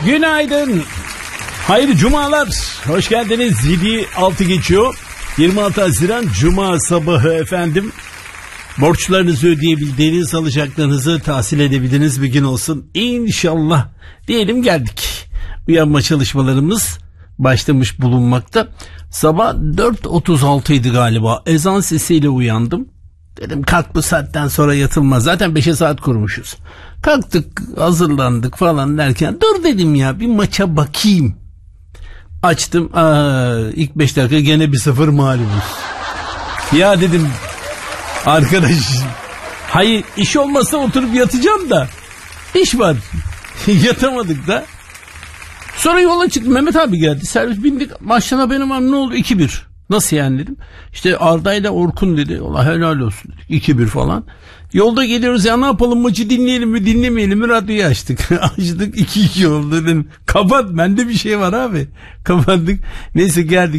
Günaydın. Hayırlı cumalar. Hoş geldiniz. 7:06 geçiyor. 26 Haziran Cuma sabahı efendim. Borçlarınızı ödeyebildiğiniz, alacaklarınızı tahsil edebildiğiniz bir gün olsun. İnşallah diyelim, geldik. Uyanma çalışmalarımız başlamış bulunmakta. Sabah 4:36 idi galiba. Ezan sesiyle uyandım. Dedim kalk, bu saatten sonra yatılmaz. Zaten 5'e saat kurmuşuz. Kalktık, hazırlandık falan derken dur dedim ya, bir maça bakayım. Açtım. İlk 5 dakika gene 1-0 mağlubuz. Ya dedim arkadaş, hayır iş olmasa oturup yatacağım da iş var. Yatamadık da. Sonra yola çıktım. Mehmet abi geldi. Servis bindik. Maçtan haberim var. Ne oldu? 2-1. Nasıl yani dedim. İşte Arda ile Orkun dedi. Allah helal olsun dedik. 2-1 falan. Yolda geliyoruz ya, ne yapalım, maçı dinleyelim mi dinlemeyelim mi, radyoyu açtık. Açtık, 2-2 oldu dedim. Kapat, bende bir şey var abi. Kapattık. Neyse geldik.